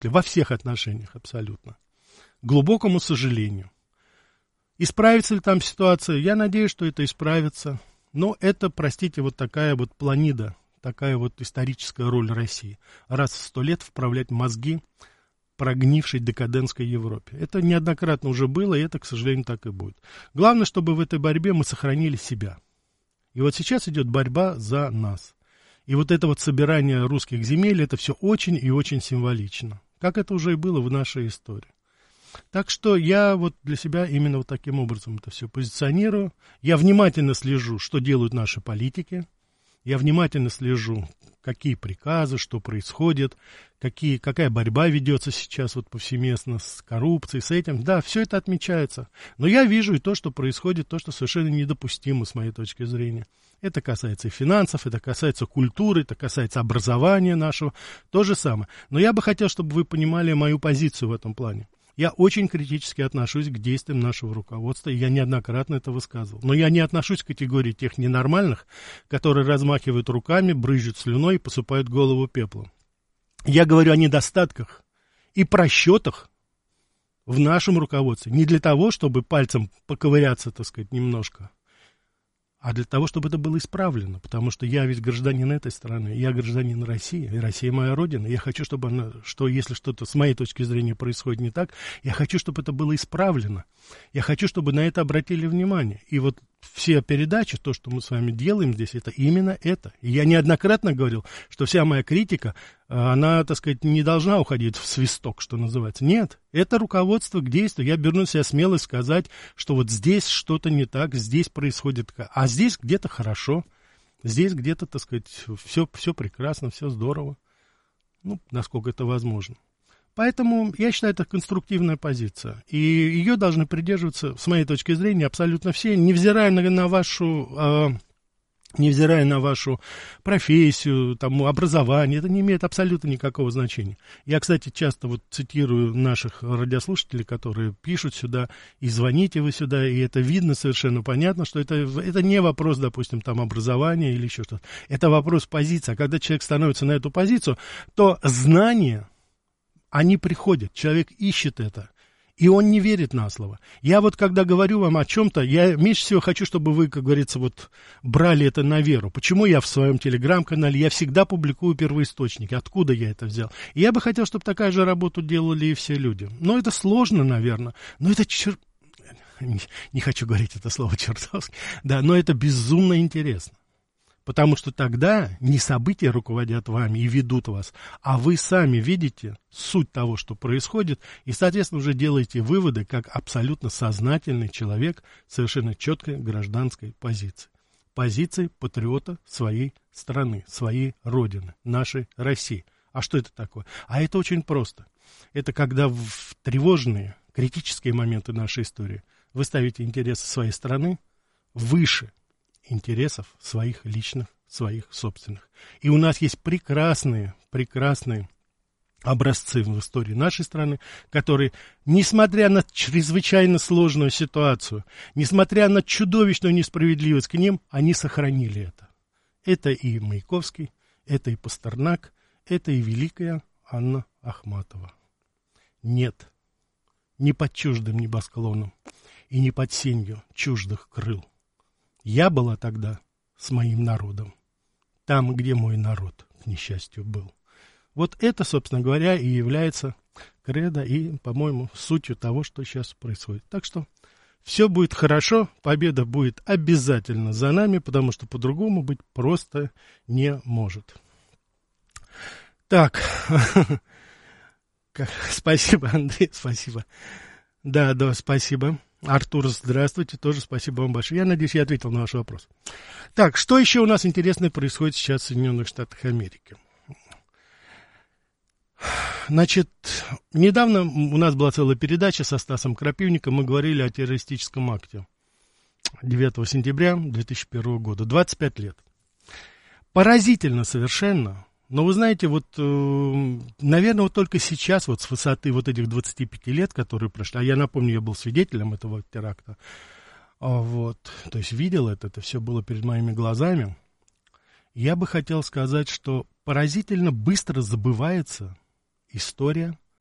во всех отношениях абсолютно. К глубокому сожалению. Исправится ли там ситуация? Я надеюсь, что это исправится. Но это, простите, вот такая вот планида, такая вот историческая роль России. Раз в 100 лет вправлять мозги прогнившей декадентской Европе. Это неоднократно уже было, и это, к сожалению, так и будет. Главное, чтобы в этой борьбе мы сохранили себя. И вот сейчас идет борьба за нас. И вот это вот собирание русских земель, это все очень и очень символично. Как это уже и было в нашей истории. Так что я вот для себя именно вот таким образом это все позиционирую. Я внимательно слежу, что делают наши политики. Я внимательно слежу, какие приказы, что происходит, какая борьба ведется сейчас вот повсеместно с коррупцией, с этим. Да, все это отмечается. Но я вижу и то, что происходит, то, что совершенно недопустимо с моей точки зрения. Это касается и финансов, это касается культуры, это касается образования нашего. То же самое. Но я бы хотел, чтобы вы понимали мою позицию в этом плане. Я очень критически отношусь к действиям нашего руководства, и я неоднократно это высказывал. Но я не отношусь к категории тех ненормальных, которые размахивают руками, брызжут слюной и посыпают голову пеплом. Я говорю о недостатках и просчетах в нашем руководстве. Не для того, чтобы пальцем поковыряться, так сказать, немножко, а для того, чтобы это было исправлено. Потому что я ведь гражданин этой страны, я гражданин России, и Россия моя родина. Я хочу, чтобы если что-то с моей точки зрения происходит не так, я хочу, чтобы это было исправлено. Я хочу, чтобы на это обратили внимание. И вот все передачи, то, что мы с вами делаем здесь, это именно это. И я неоднократно говорил, что вся моя критика, она, так сказать, не должна уходить в свисток, что называется. Нет, это руководство к действию. Я беру на себя смелость сказать, что вот здесь что-то не так, здесь происходит, а здесь где-то хорошо, здесь где-то, так сказать, все прекрасно, все здорово. Ну, насколько это возможно. Поэтому я считаю, это конструктивная позиция. И ее должны придерживаться, с моей точки зрения, абсолютно все, невзирая на вашу профессию, там, образование. Это не имеет абсолютно никакого значения. Я, кстати, часто вот цитирую наших радиослушателей, которые пишут сюда, и звоните вы сюда, и это видно совершенно понятно, что это не вопрос, допустим, там, образования или еще что-то. Это вопрос позиции. А когда человек становится на эту позицию, то знания, они приходят, человек ищет это, и он не верит на слово. Я вот, когда говорю вам о чем-то, я меньше всего хочу, чтобы вы, как говорится, вот брали это на веру. Почему я в своем телеграм-канале, я всегда публикую первоисточники, откуда я это взял. И я бы хотел, чтобы такая же работу делали и все люди. Но это сложно, наверное, но это не хочу говорить это слово чертовски, да, но это безумно интересно. Потому что тогда не события руководят вами и ведут вас, а вы сами видите суть того, что происходит, и, соответственно, уже делаете выводы, как абсолютно сознательный человек совершенно четкой гражданской позиции. Позиции патриота своей страны, своей родины, нашей России. А что это такое? А это очень просто. Это когда в тревожные, критические моменты нашей истории вы ставите интересы своей страны выше интересов своих личных, своих собственных. И у нас есть прекрасные образцы в истории нашей страны, которые, несмотря на чрезвычайно сложную ситуацию, несмотря на чудовищную несправедливость к ним, они сохранили это. Это и Маяковский, это и Пастернак, это и великая Анна Ахматова. Нет, не под чуждым небосклоном и не под сенью чуждых крыл. Я была тогда с моим народом, там, где мой народ, к несчастью, был. Вот это, собственно говоря, и является кредо и, по-моему, сутью того, что сейчас происходит. Так что все будет хорошо, победа будет обязательно за нами, потому что по-другому быть просто не может. Так, спасибо, Андрей, спасибо. Да, спасибо. Артур, здравствуйте, тоже спасибо вам большое. Я надеюсь, я ответил на ваш вопрос. Так, что еще у нас интересное происходит сейчас в Соединенных Штатах Америки? Значит, недавно у нас была целая передача со Стасом Крапивником, мы говорили о террористическом акте 9 сентября 2001 года, 25 лет. Поразительно совершенно. Но вы знаете, вот, наверное, вот только сейчас, вот с высоты вот этих 25 лет, которые прошли, а я напомню, я был свидетелем этого теракта, вот, то есть видел это все было перед моими глазами, я бы хотел сказать, что поразительно быстро забывается история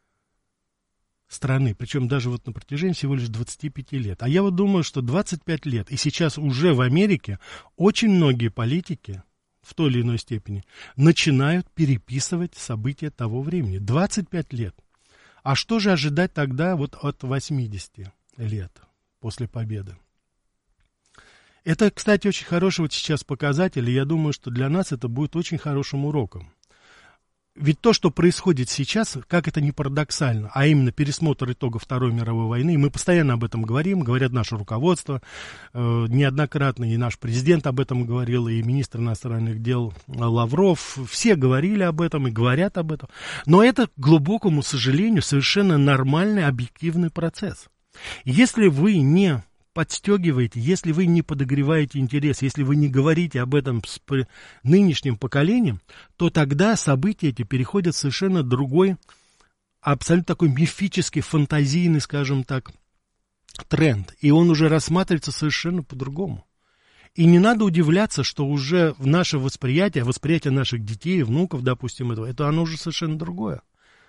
страны, причем даже вот на протяжении всего лишь 25 лет. А я вот думаю, что 25 лет, и сейчас уже в Америке очень многие политики в той или иной степени начинают переписывать события того времени. 25 лет. А что же ожидать тогда вот от 80 лет после победы? Это, кстати, очень хороший вот сейчас показатель, и я думаю, что для нас это будет очень хорошим уроком. Ведь то, что происходит сейчас, как это ни парадоксально, а именно пересмотр итогов Второй мировой войны, и мы постоянно об этом говорим, говорят наше руководство, неоднократно и наш президент об этом говорил, и министр иностранных дел Лавров, все говорили об этом и говорят об этом. Но это, к глубокому сожалению, совершенно нормальный объективный процесс. Если вы не подстегиваете, если вы не подогреваете интерес, если вы не говорите об этом с нынешним поколением, то тогда события эти переходят в совершенно другой, абсолютно такой мифический, фантазийный, скажем так, тренд. И он уже рассматривается совершенно по-другому. И не надо удивляться, что уже в наше восприятие наших детей, внуков, допустим, это оно уже совершенно другое.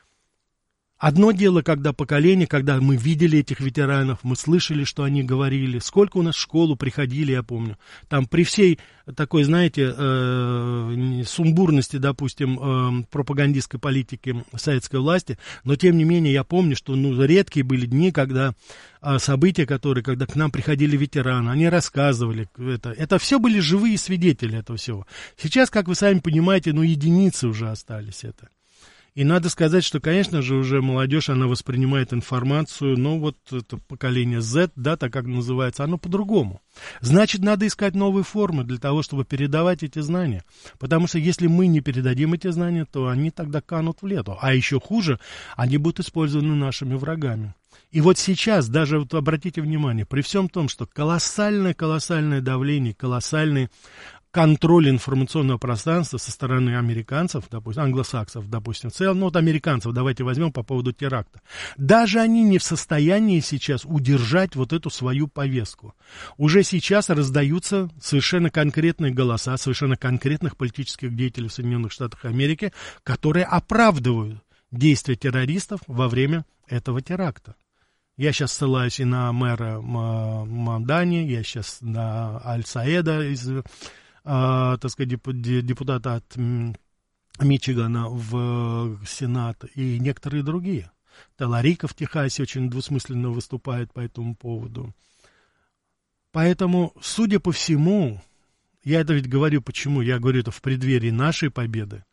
Одно дело, когда поколение, когда мы видели этих ветеранов, мы слышали, что они говорили, сколько у нас в школу приходили, я помню, там при всей такой, знаете, сумбурности, допустим, пропагандистской политики советской власти, но тем не менее я помню, что редкие были дни, когда события, когда к нам приходили ветераны, они рассказывали это все были живые свидетели этого всего. Сейчас, как вы сами понимаете, единицы уже остались это. И надо сказать, что, конечно же, уже молодежь, она воспринимает информацию, это поколение Z, да, так как называется, оно по-другому. Значит, надо искать новые формы для того, чтобы передавать эти знания. Потому что если мы не передадим эти знания, то они тогда канут в лету. А еще хуже, они будут использованы нашими врагами. И вот сейчас, даже обратите внимание, при всем том, что колоссальное давление, колоссальный контроль информационного пространства со стороны американцев, допустим, англосаксов, допустим, в целом, американцев, давайте возьмем по поводу теракта. Даже они не в состоянии сейчас удержать вот эту свою повестку. Уже сейчас раздаются совершенно конкретные голоса, совершенно конкретных политических деятелей в Соединенных Штатах Америки, которые оправдывают действия террористов во время этого теракта. Я сейчас ссылаюсь и на мэра Мадани, я сейчас на Аль-Саэда из депутата от Мичигана в Сенат и некоторые другие. Таларика в Техасе очень двусмысленно выступает по этому поводу. Поэтому, судя по всему, я это ведь говорю почему, я говорю это в преддверии нашей победы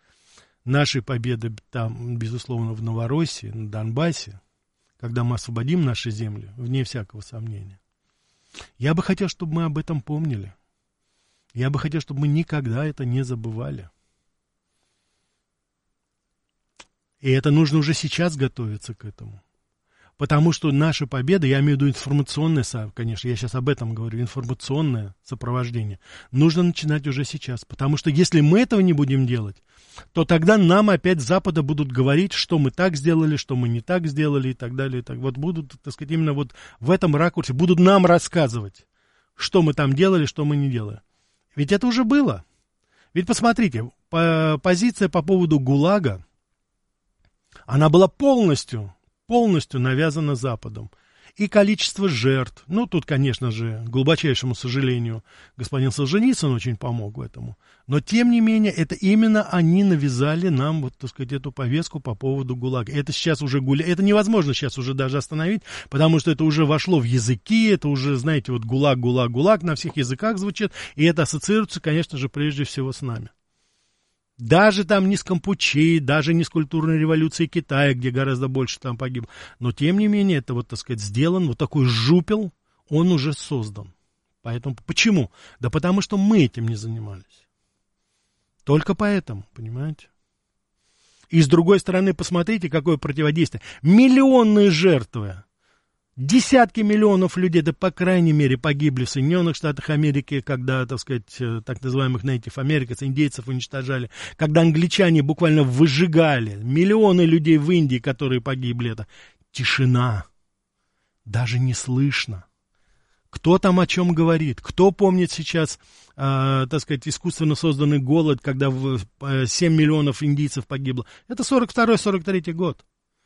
там, безусловно, в Новороссии, на Донбассе, когда мы освободим наши земли, вне всякого сомнения. Я бы хотел, чтобы мы об этом помнили. Я бы хотел, чтобы мы никогда это не забывали. И это нужно уже сейчас готовиться к этому. Потому что наша победа, я имею в виду информационное, конечно, я сейчас об этом говорю, информационное сопровождение, нужно начинать уже сейчас. Потому что если мы этого не будем делать, то тогда нам опять с Запада будут говорить, что мы так сделали, что мы не так сделали и так далее. И так. Вот будут, так сказать, именно вот в этом ракурсе, будут нам рассказывать, что мы там делали, что мы не делали. Ведь это уже было. Ведь посмотрите, позиция по поводу ГУЛАГа, она была полностью навязана Западом. И количество жертв, тут, конечно же, к глубочайшему сожалению, господин Солженицын очень помог в этом. Но, тем не менее, это именно они навязали нам, эту повестку по поводу ГУЛАГа. Это сейчас уже это невозможно сейчас уже даже остановить, потому что это уже вошло в языки, это уже, знаете, ГУЛАГ на всех языках звучит, и это ассоциируется, конечно же, прежде всего с нами. Даже там не с Кампучи, даже не с культурной революцией Китая, где гораздо больше там погибло. Но, тем не менее, это сделан, такой жупел, он уже создан. Поэтому, почему? Да потому что мы этим не занимались. Только поэтому, понимаете? И с другой стороны, посмотрите, какое противодействие. Миллионные жертвы. Десятки миллионов людей, да по крайней мере, погибли в Соединенных Штатах Америки, когда, так называемых Native Americans, индейцев уничтожали, когда англичане буквально выжигали, миллионы людей в Индии, которые погибли, это тишина, даже не слышно. Кто там о чем говорит? Кто помнит сейчас, искусственно созданный голод, когда 7 миллионов индийцев погибло? Это 42-43 год.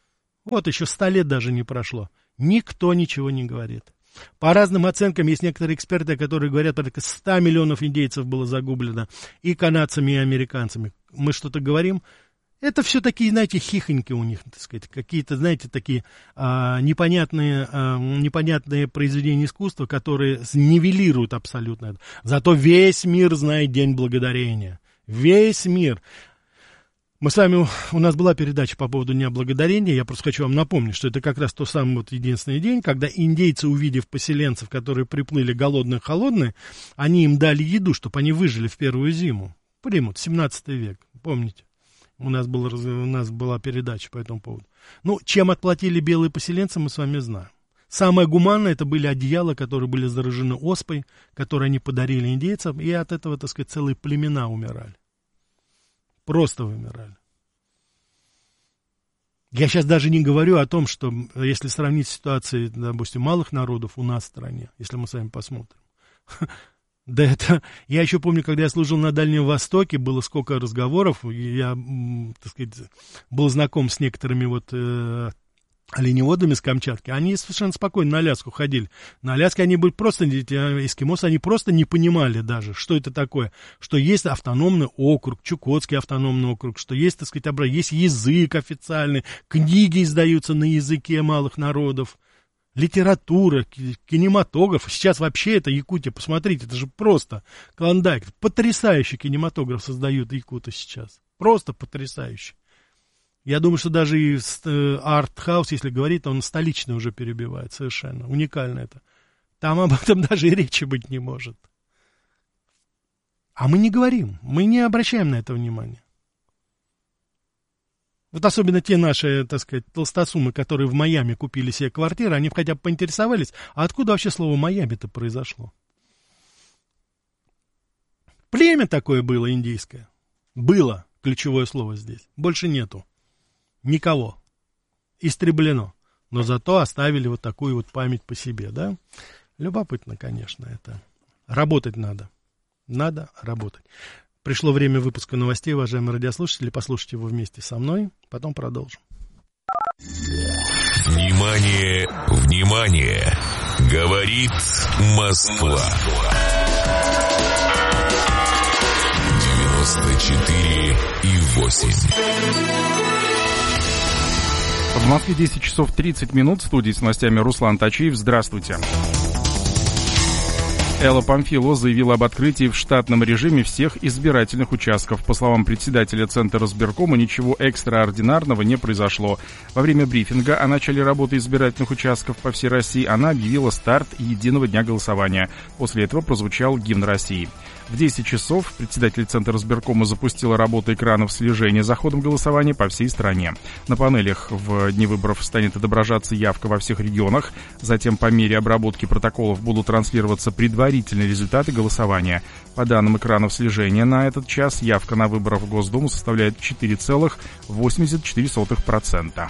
Вот еще 100 лет даже не прошло. Никто ничего не говорит. По разным оценкам есть некоторые эксперты, которые говорят, порядка 100 миллионов индейцев было загублено и канадцами, и американцами. Мы что-то говорим? Это все такие, знаете, хихоньки у них, так сказать, какие-то, знаете, такие непонятные произведения искусства, которые нивелируют абсолютно это. Зато весь мир знает День Благодарения. Весь мир. Мы с вами, у нас была передача по поводу Дня Благодарения, я просто хочу вам напомнить, что это как раз тот самый вот единственный день, когда индейцы, увидев поселенцев, которые приплыли голодные-холодные, они им дали еду, чтобы они выжили в первую зиму. Примут, 17 век, помните? У нас была передача по этому поводу. Ну, чем отплатили белые поселенцы, мы с вами знаем. Самое гуманное, это были одеяла, которые были заражены оспой, которые они подарили индейцам, и от этого, так сказать, целые племена умирали. Просто вымирали. Я сейчас даже не говорю о том, что если сравнить с ситуацией, допустим, малых народов у нас в стране, если мы с вами посмотрим. Да это... Я еще помню, когда я служил на Дальнем Востоке, было сколько разговоров, я, так сказать, был знаком с некоторыми вот оленеводами с Камчатки, они совершенно спокойно на Аляску ходили. На Аляске они были просто, эскимосы, они просто не понимали даже, что это такое, что есть автономный округ, Чукотский автономный округ, что есть, так сказать, есть язык официальный, книги издаются на языке малых народов, литература, кинематограф. Сейчас вообще это Якутия, посмотрите, это же просто клондайк. Потрясающий кинематограф создают якуты сейчас, просто потрясающий. Я думаю, что даже и арт-хаус, если говорить, он столичный уже перебивает совершенно. Уникально это. Там об этом даже и речи быть не может. А мы не говорим, мы не обращаем на это внимания. Вот особенно те наши, так сказать, толстосумы, которые в Майами купили себе квартиры, они хотя бы поинтересовались, а откуда вообще слово Майами-то произошло? Племя такое было индийское. Было ключевое слово здесь. Больше нету. Никого. Истреблено. Но зато оставили вот такую вот память по себе, да? Любопытно, конечно, это. Работать надо. Надо работать. Пришло время выпуска новостей, уважаемые радиослушатели. Послушайте его вместе со мной. Потом продолжим. Внимание, внимание! Говорит Москва. 94,8. В Москве 10 часов 30 минут. В студии с новостями Руслан Тачиев. Здравствуйте. Элла Памфилова заявила об открытии в штатном режиме всех избирательных участков. По словам председателя Центра избиркома, ничего экстраординарного не произошло. Во время брифинга о начале работы избирательных участков по всей России она объявила старт единого дня голосования. После этого прозвучал гимн России. В 10 часов председатель Центра избиркома запустила работу экранов слежения за ходом голосования по всей стране. На панелях в дни выборов станет отображаться явка во всех регионах. Затем по мере обработки протоколов будут транслироваться предварительные результаты голосования. По данным экранов слежения, на этот час явка на выборы в Госдуму составляет 4,84%.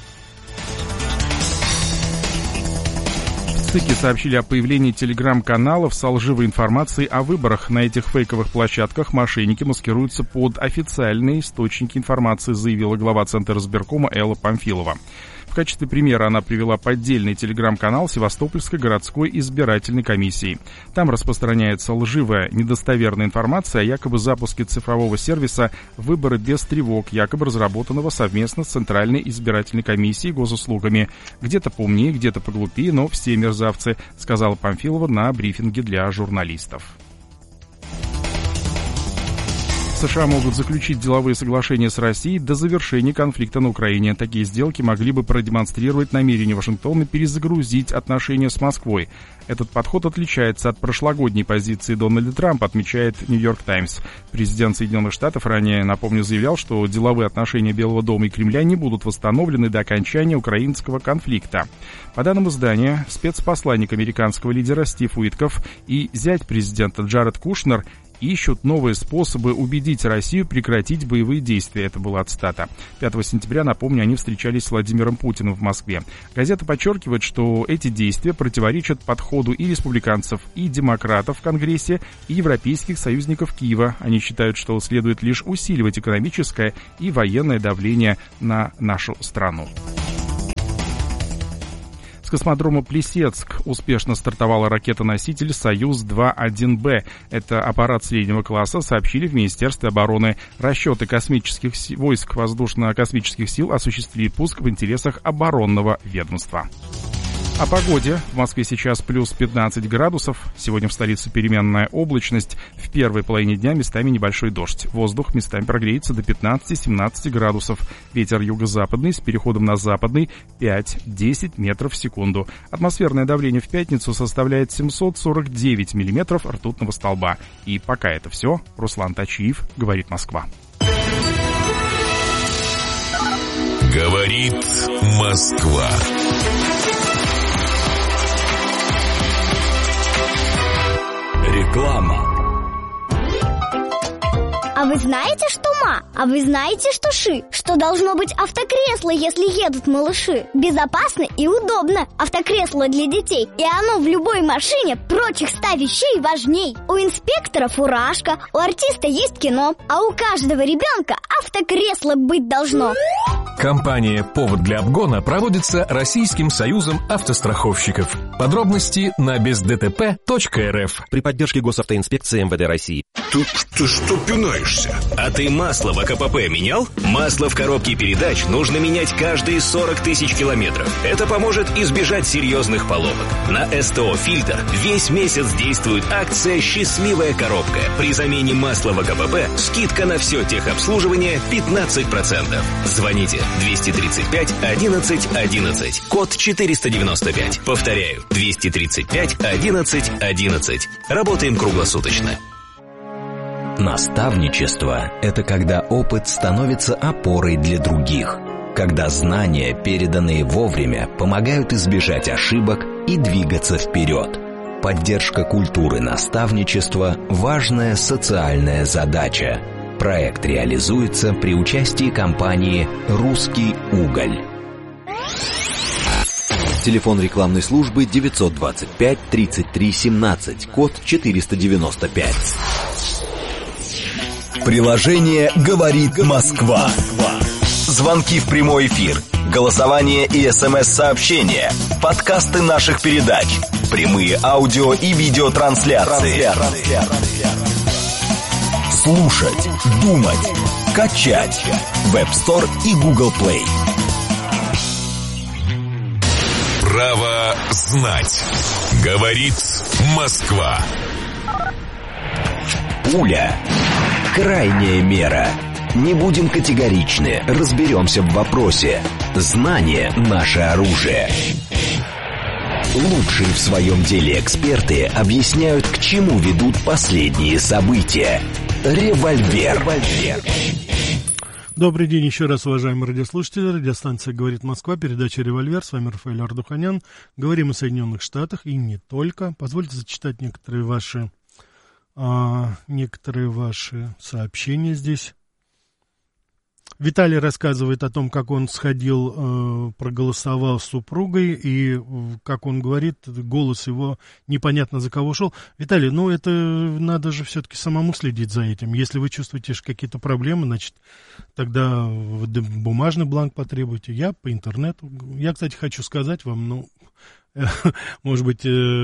В ЦИКе сообщили о появлении телеграм-каналов с лживой информацией о выборах. На этих фейковых площадках мошенники маскируются под официальные источники информации, заявила глава Центра избиркома Элла Памфилова. В качестве примера она привела поддельный телеграм-канал Севастопольской городской избирательной комиссии. Там распространяется лживая, недостоверная информация о якобы запуске цифрового сервиса «Выборы без тревог», якобы разработанного совместно с Центральной избирательной комиссией и госуслугами. Где-то поумнее, где-то поглупее, но все мерзавцы, сказала Памфилова на брифинге для журналистов. США могут заключить деловые соглашения с Россией до завершения конфликта на Украине. Такие сделки могли бы продемонстрировать намерение Вашингтона перезагрузить отношения с Москвой. Этот подход отличается от прошлогодней позиции Дональда Трампа, отмечает Нью-Йорк Таймс. Президент Соединенных Штатов ранее, напомню, заявлял, что деловые отношения Белого дома и Кремля не будут восстановлены до окончания украинского конфликта. По данным издания, спецпосланник американского лидера Стив Уитков и зять президента Джаред Кушнер ищут новые способы убедить Россию прекратить боевые действия. Это была цитата. 5 сентября, напомню, они встречались с Владимиром Путиным в Москве. Газета подчеркивает, что эти действия противоречат подходу и республиканцев, и демократов в Конгрессе, и европейских союзников Киева. Они считают, что следует лишь усиливать экономическое и военное давление на нашу страну. С космодрома Плесецк успешно стартовала ракета-носитель «Союз-2-1Б». Это аппарат среднего класса, сообщили в Министерстве обороны. Расчеты космических войск воздушно-космических сил осуществили пуск в интересах оборонного ведомства. О погоде. В Москве сейчас плюс 15 градусов. Сегодня в столице переменная облачность. В первой половине дня местами небольшой дождь. Воздух местами прогреется до 15-17 градусов. Ветер юго-западный с переходом на западный 5-10 метров в секунду. Атмосферное давление в пятницу составляет 749 миллиметров ртутного столба. И пока это все. Руслан Тачиев, говорит Москва. Говорит Москва. Реклама. А вы знаете, что ма? А вы знаете, что ши? Что должно быть автокресло, если едут малыши? Безопасно и удобно. Автокресло для детей. И оно в любой машине прочих 100 вещей важней. У инспектора фуражка, у артиста есть кино, а у каждого ребенка автокресло быть должно. Кампания «Повод для обгона» проводится Российским союзом автостраховщиков. Подробности на бездтп.рф. При поддержке госавтоинспекции МВД России. Ты что пинаешься? А ты масло в АКПП менял? Масло в коробке передач нужно менять каждые 40 тысяч километров. Это поможет избежать серьезных поломок. На СТО «Фильтр» весь месяц действует акция «Счастливая коробка». При замене масла в АКПП скидка на все техобслуживание 15%. Звоните 235 11 11. Код 495. Повторяю, 235 11 11. Работаем круглосуточно. Наставничество – это когда опыт становится опорой для других, когда знания, переданные вовремя, помогают избежать ошибок и двигаться вперед. Поддержка культуры наставничества – важная социальная задача. Проект реализуется при участии компании «Русский уголь». Телефон рекламной службы 925 33 17, код 495. Приложение «Говорит Москва». Звонки в прямой эфир, голосование и СМС-сообщения, подкасты наших передач, прямые аудио и видеотрансляции. Слушать, думать, качать. Web Store и Google Play. Право знать. Говорит Москва. Пуля. Крайняя мера. Не будем категоричны, разберемся в вопросе. Знание – наше оружие. Лучшие в своем деле эксперты объясняют, к чему ведут последние события. Револьвер. Добрый день еще раз, уважаемые радиослушатели. Радиостанция «Говорит Москва», передача «Револьвер». С вами Рафаэль Ардуханян. Говорим о Соединенных Штатах и не только. Позвольте зачитать некоторые ваши сообщения здесь. Виталий рассказывает о том, как он сходил, проголосовал с супругой, и, как он говорит, голос его непонятно за кого шел. Виталий, ну это надо же все-таки самому следить за этим. Если вы чувствуете какие-то проблемы, значит, тогда бумажный бланк потребуйте. Я по интернету. Я, кстати, хочу сказать вам, может быть,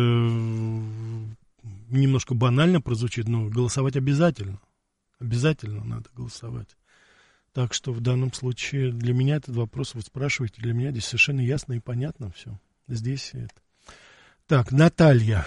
немножко банально прозвучит, но голосовать обязательно. Обязательно надо голосовать. Так что в данном случае для меня этот вопрос, вы спрашиваете, для меня здесь совершенно ясно и понятно все. Здесь это. Так, Наталья,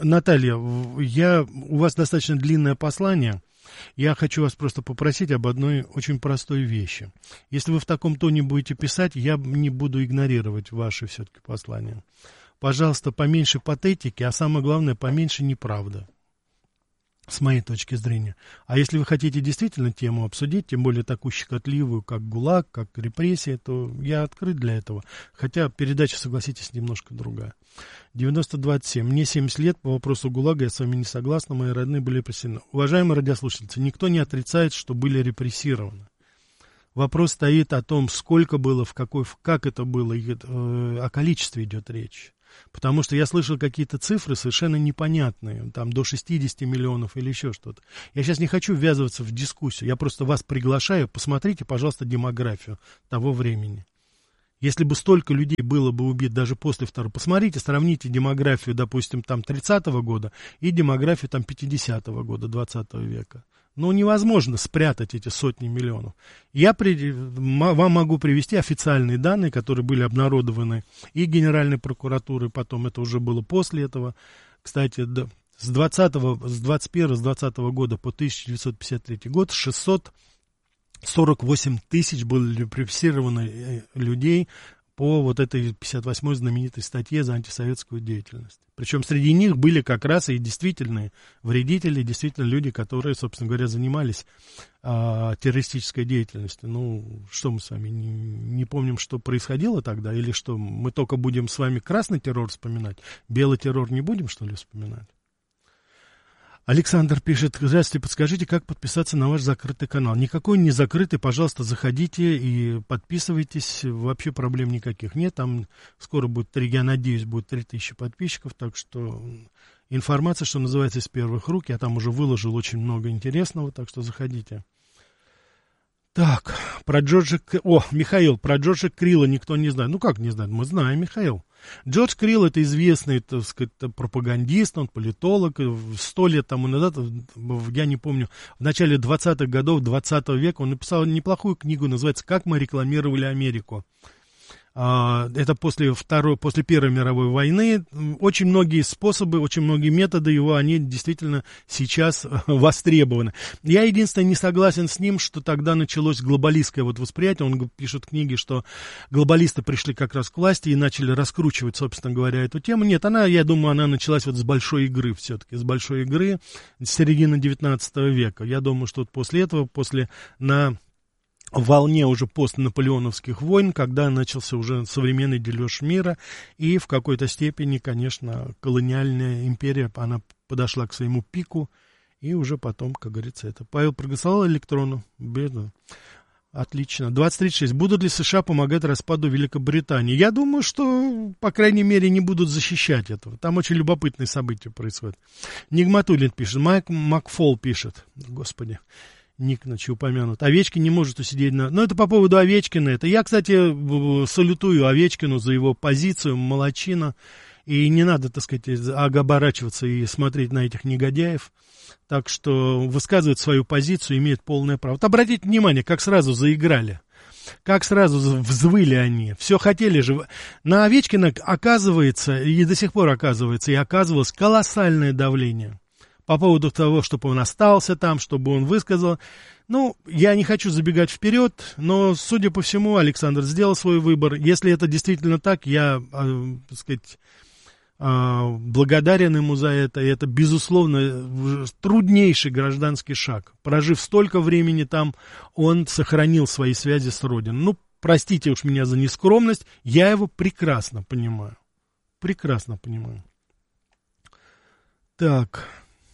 у вас достаточно длинное послание. Я хочу вас просто попросить об одной очень простой вещи. Если вы в таком тоне будете писать, я не буду игнорировать ваши все-таки послания. Пожалуйста, поменьше патетики, а самое главное, поменьше неправды. С моей точки зрения. А если вы хотите действительно тему обсудить, тем более такую щекотливую, как ГУЛАГ, как репрессии, то я открыт для этого. Хотя передача, согласитесь, немножко другая. 9027. Мне 70 лет, по вопросу ГУЛАГа я с вами не согласна, мои родные были репрессированы. Уважаемые радиослушатели, никто не отрицает, что были репрессированы. Вопрос стоит о том, сколько было, как это было, о количестве идет речь. Потому что я слышал какие-то цифры совершенно непонятные, там до 60 миллионов или еще что-то. Я сейчас не хочу ввязываться в дискуссию, я просто вас приглашаю, посмотрите, пожалуйста, демографию того времени. Если бы столько людей было бы убито даже после второго... Посмотрите, сравните демографию, допустим, там 30-го года и демографию там 50-го года 20 века. Ну, невозможно спрятать эти сотни миллионов. Я вам могу привести официальные данные, которые были обнародованы и Генеральной прокуратурой, потом это уже было после этого. Кстати, с 21-20 года по 1953 год 648 тысяч были репрессированы людей по вот этой 58-й знаменитой статье за антисоветскую деятельность. Причем среди них были как раз и действительные вредители, действительно люди, которые, собственно говоря, занимались террористической деятельностью. Ну, что мы с вами не помним, что происходило тогда, или что мы только будем с вами красный террор вспоминать, белый террор не будем, что ли, вспоминать? Александр пишет: здравствуйте, подскажите, как подписаться на ваш закрытый канал? Никакой не закрытый, пожалуйста, заходите и подписывайтесь, вообще проблем никаких нет, там скоро будет, я надеюсь, будет 3000 подписчиков, так что информация, что называется, из первых рук, я там уже выложил очень много интересного, так что заходите. Так, про Джорджа... Михаил, про Джорджа Крилла никто не знает. Ну, как не знает? Мы знаем, Михаил. Джордж Крилл — это известный, так сказать, пропагандист, он политолог. 100 лет тому назад, я не помню, в начале 20-х годов 20 века он написал неплохую книгу, называется «Как мы рекламировали Америку». Это после Первой мировой войны. Очень многие способы, очень многие методы его, они действительно сейчас востребованы. Я единственное не согласен с ним, что тогда началось глобалистское вот восприятие. Он пишет в книге, что глобалисты пришли как раз к власти и начали раскручивать, собственно говоря, эту тему. Нет, я думаю, она началась вот с большой игры все-таки, с большой игры с середины 19 века. Я думаю, что вот после этого, на волне уже постнаполеоновских войн, когда начался уже современный дележ мира, и в какой-то степени, конечно, колониальная империя, она подошла к своему пику, и уже потом, как говорится, это. Павел проголосовал электрону. Бедно. Отлично. 2036. Будут ли США помогать распаду Великобритании? Я думаю, что, по крайней мере, не будут защищать этого. Там очень любопытные события происходят. Нигматуллин пишет. Майк Макфол пишет. Господи. Ник, упомянут. Овечкин не может усидеть на... Ну, это по поводу Овечкина. Это я, кстати, салютую Овечкину за его позицию, молодчина. И не надо, так сказать, оборачиваться и смотреть на этих негодяев. Так что высказывать свою позицию имеет полное право. Вот обратите внимание, как сразу заиграли. Как сразу взвыли они. Все хотели же. На Овечкина оказывается, и до сих пор оказывается, и оказывалось колоссальное давление. По поводу того, чтобы он остался там, чтобы он высказал. Ну, я не хочу забегать вперед, но, судя по всему, Александр сделал свой выбор. Если это действительно так, я, так сказать, благодарен ему за это. И это, безусловно, труднейший гражданский шаг. Прожив столько времени там, он сохранил свои связи с Родиной. Ну, простите уж меня за нескромность, я его прекрасно понимаю. Прекрасно понимаю. Так...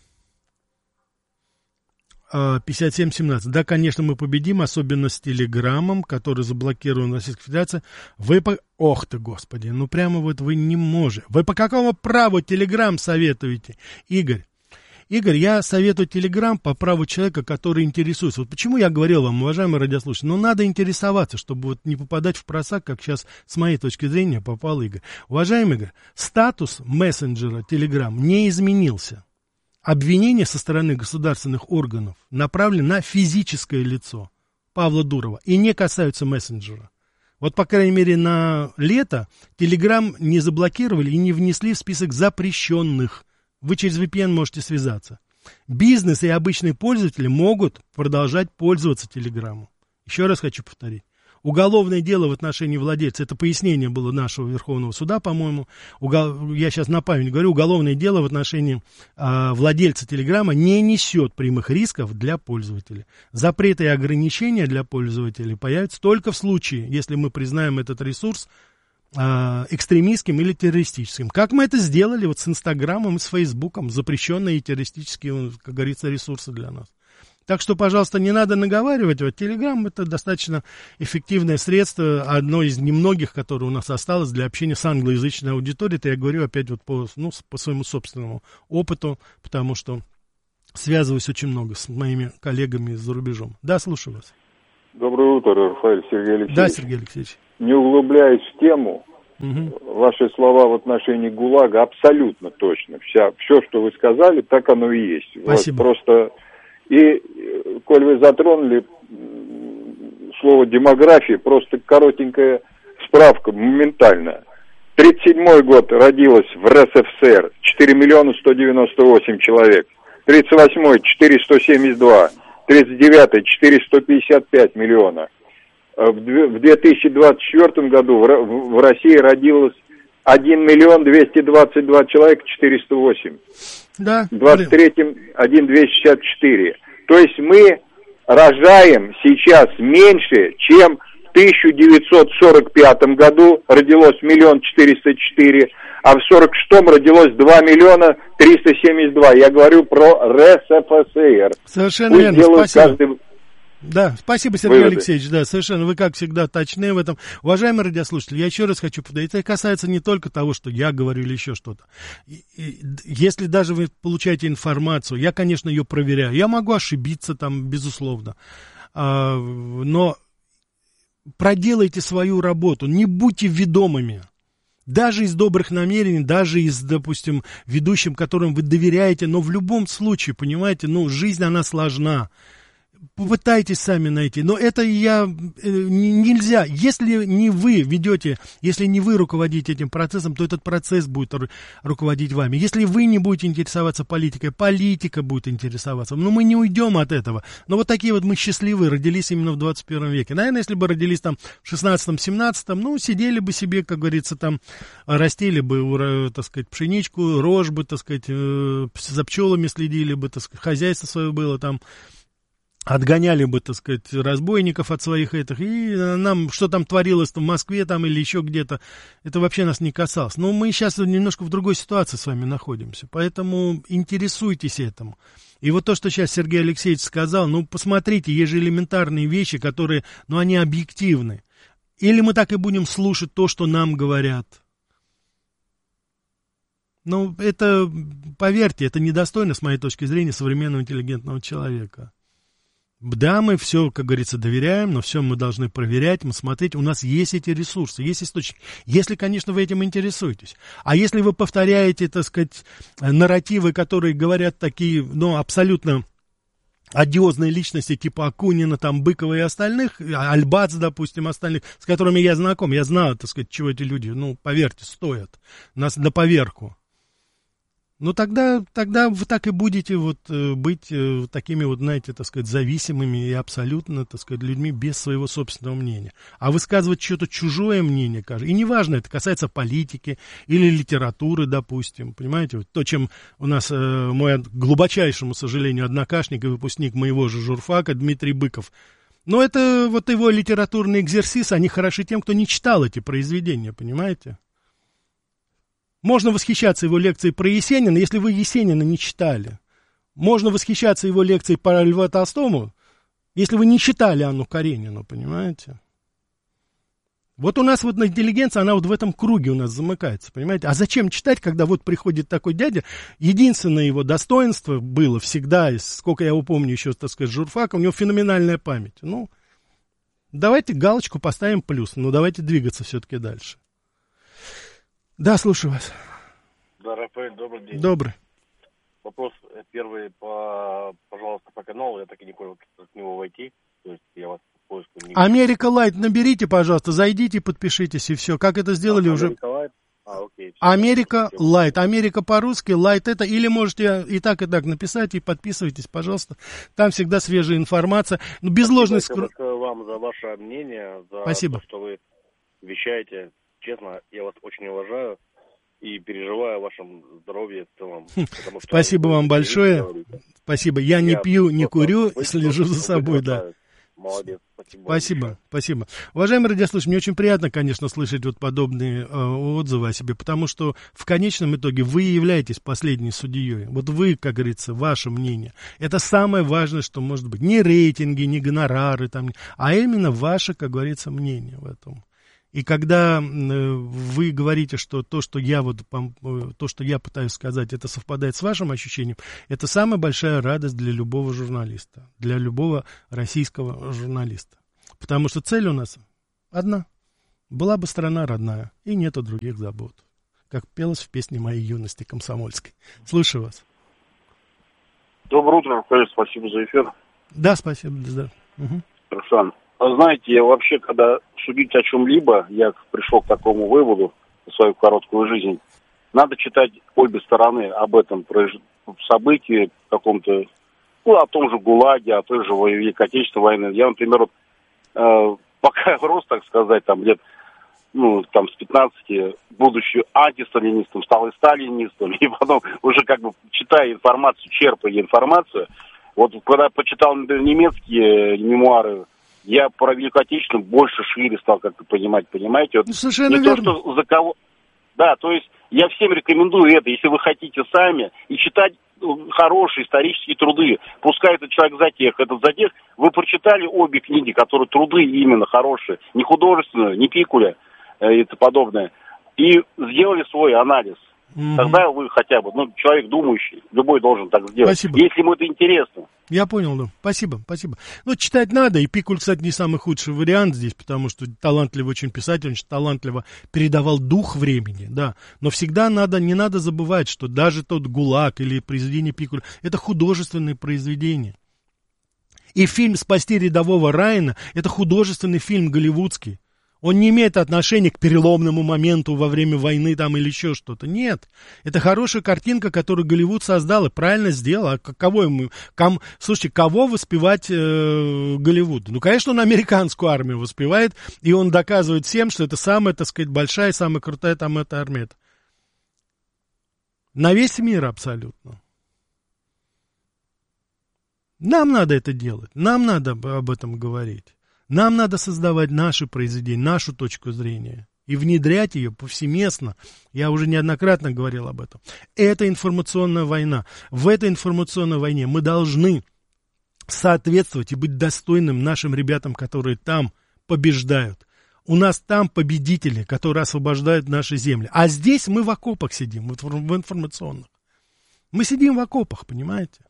57-17. Да, конечно, мы победим, особенно с Телеграмом, который заблокирован в Российской Федерации. Ох ты, Господи, ну прямо вот вы не можете. Вы по какому праву Телеграм советуете, Игорь? Игорь, я советую Телеграм по праву человека, который интересуется. Вот почему я говорил вам, уважаемые радиослушатели, ну надо интересоваться, чтобы вот не попадать в просак, как сейчас с моей точки зрения попал Игорь. Уважаемый Игорь, статус мессенджера Телеграм не изменился. Обвинения со стороны государственных органов направлены на физическое лицо Павла Дурова и не касаются мессенджера. Вот, по крайней мере, на лето Telegram не заблокировали и не внесли в список запрещенных. Вы через VPN можете связаться. Бизнес и обычные пользователи могут продолжать пользоваться Телеграмом. Еще раз хочу повторить. Уголовное дело в отношении владельца, это пояснение было нашего Верховного суда, по-моему, я сейчас на память говорю, уголовное дело в отношении владельца Телеграма не несет прямых рисков для пользователя. Запреты и ограничения для пользователей появятся только в случае, если мы признаем этот ресурс экстремистским или террористическим. Как мы это сделали вот с Инстаграмом и с Фейсбуком, запрещенные террористические, как говорится, ресурсы для нас. Так что, пожалуйста, не надо наговаривать. Вот Телеграм — это достаточно эффективное средство, одно из немногих, которое у нас осталось для общения с англоязычной аудиторией. Это я говорю опять вот по своему собственному опыту, потому что связываюсь очень много с моими коллегами за рубежом. Да, слушаю вас. Доброе утро, Рафаэль, Сергей Алексеевич. Да, Сергей Алексеевич. Не углубляясь в тему, ваши слова в отношении ГУЛАГа абсолютно точно. Все, что вы сказали, так оно и есть. Спасибо. Вот просто... И, коль вы затронули слово демография, просто коротенькая справка, моментально. 37-й год родилось в РСФСР 4 миллиона 198 человек. 38-й 4172. 39-й 455 миллиона. В 2024 году в России родилось 1 миллион 222 человека 408. Да. В 23-м 1,264. То есть мы рожаем сейчас меньше, чем в 1945 году родилось 1 404, а в 46-м родилось 2 миллиона 372. Я говорю про РСФСР. Совершенно верно, спасибо. Да, спасибо, Сергей Алексеевич, да, совершенно, вы, как всегда, точны в этом. Уважаемые радиослушатели, я еще раз хочу повторить, это касается не только того, что я говорю или еще что-то. Если даже вы получаете информацию, я, конечно, ее проверяю, я могу ошибиться там, безусловно, но проделайте свою работу, не будьте ведомыми. Даже из добрых намерений, даже из, допустим, ведущим, которым вы доверяете, но в любом случае, понимаете, жизнь, она сложна. Попытайтесь сами найти, но это нельзя. Если не вы ведете, если не вы руководите этим процессом, то этот процесс будет руководить вами. Если вы не будете интересоваться политикой, политика будет интересоваться. Но мы не уйдем от этого. Но вот такие вот мы счастливые, родились именно в 21 веке. Наверное, если бы родились там в 16-17, сидели бы себе, как говорится, там, растили бы, так сказать, пшеничку, рожь бы, так сказать, за пчелами следили бы, так сказать, хозяйство свое было там, отгоняли бы, так сказать, разбойников от своих этих, и нам, что там творилось в Москве там или еще где-то, это вообще нас не касалось. Но мы сейчас немножко в другой ситуации с вами находимся, поэтому интересуйтесь этим. И вот то, что сейчас Сергей Алексеевич сказал, посмотрите, есть же элементарные вещи, которые, они объективны. Или мы так и будем слушать то, что нам говорят. Это, поверьте, это недостойно, с моей точки зрения, современного интеллигентного человека. Да, мы все, как говорится, доверяем, но все мы должны проверять, смотреть. У нас есть эти ресурсы, есть источники. Если, конечно, вы этим интересуетесь. А если вы повторяете, так сказать, нарративы, которые говорят такие, абсолютно одиозные личности, типа Акунина, там, Быкова и остальных, Альбац, допустим, остальных, с которыми я знаком, я знаю, так сказать, чего эти люди, поверьте, стоят нас на поверку. Тогда вы так и будете быть такими знаете, так сказать, зависимыми и абсолютно, так сказать, людьми без своего собственного мнения. А высказывать что-то чужое мнение, и неважно, это касается политики или литературы, допустим, понимаете, то, чем у нас мой, к глубочайшему сожалению, однокашник и выпускник моего же журфака Дмитрий Быков, это его литературный экзерсис, они хороши тем, кто не читал эти произведения, понимаете? Можно восхищаться его лекцией про Есенина, если вы Есенина не читали. Можно восхищаться его лекцией по Льву Толстому, если вы не читали Анну Каренину, понимаете? Вот у нас интеллигенция, она в этом круге у нас замыкается, понимаете? А зачем читать, когда приходит такой дядя? Единственное его достоинство было всегда, сколько я его помню еще, так сказать, журфака, у него феноменальная память. Давайте галочку поставим плюс, давайте двигаться все-таки дальше. Да, слушаю вас. Да, Рафаэль, добрый день. Добрый. Вопрос первый, пожалуйста, по каналу, я так и не понял, как в него войти, то есть я вас в поиске не вижу. Америка Лайт наберите, пожалуйста, зайдите, подпишитесь, и все. Как это сделали уже? Америка Лайт? Окей. Америка Лайт, Америка по-русски, Лайт это, или можете и так написать, и подписывайтесь, пожалуйста, там всегда свежая информация, без ложной скрытности. Спасибо вам за ваше мнение, за Спасибо. То, что вы вещаете. Честно, я вас очень уважаю и переживаю о вашем здоровье в целом. Спасибо вам большое. Спасибо. Я не пью, не курю, слежу за собой, да. Молодец. Спасибо. Уважаемые радиослушатели, мне очень приятно, конечно, слышать подобные отзывы о себе, потому что в конечном итоге вы являетесь последней судьей. Вы, как говорится, ваше мнение. Это самое важное, что может быть. Не рейтинги, не гонорары, а именно ваше, как говорится, мнение в этом. И когда вы говорите, что то, что я пытаюсь сказать, это совпадает с вашим ощущением, это самая большая радость для любого журналиста, для любого российского журналиста. Потому что цель у нас одна. Была бы страна родная, и нету других забот. Как пелось в песне моей юности комсомольской. Слушаю вас. Доброе утро, Рафаэль, спасибо за эфир. Да, спасибо. Да. Угу. Руслан, знаете, вообще, когда судить о чем-либо, я пришел к такому выводу в свою короткую жизнь, надо читать обе стороны об этом событии, каком-то, о том же ГУЛАГе, о той же Великой Отечественной войне. Я, например, пока рос, так сказать, там лет, с 15, будучи антисталинистом, стал и сталинистом, и потом уже читая информацию, черпая информацию, вот когда почитал, например, немецкие мемуары, я про Великую Отечественную больше шире стал как-то понимать, понимаете? Вот совершенно не верно. То, что за кого... Да, то есть я всем рекомендую это, если вы хотите сами, и читать хорошие исторические труды. Пускай этот человек затех, этот затех. Вы прочитали обе книги, которые труды именно хорошие, не художественную, не Пикуля и тому подобное, и сделали свой анализ. Тогда вы хотя бы, человек думающий, любой должен так сделать. Спасибо. Если ему это интересно. Я понял, да. Спасибо. Читать надо, и Пикуль, кстати, не самый худший вариант здесь, потому что талантливый очень писатель, очень талантливо передавал дух времени, да. Но всегда не надо забывать, что даже тот ГУЛАГ или произведение Пикуля, это художественные произведения. И фильм «Спасти рядового Райана» — это художественный фильм голливудский. Он не имеет отношения к переломному моменту во время войны там или еще что-то. Нет. Это хорошая картинка, которую Голливуд создал и правильно сделал. А слушайте, кого воспевать Голливуд? Конечно, он американскую армию воспевает, и он доказывает всем, что это самая, так сказать, большая, самая крутая там эта армия. На весь мир абсолютно. Нам надо это делать. Нам надо об этом говорить. Нам надо создавать наши произведения, нашу точку зрения и внедрять ее повсеместно. Я уже неоднократно говорил об этом. Это информационная война. В этой информационной войне мы должны соответствовать и быть достойным нашим ребятам, которые там побеждают. У нас там победители, которые освобождают наши земли. А здесь мы в окопах сидим, в информационных. Мы сидим в окопах, понимаете?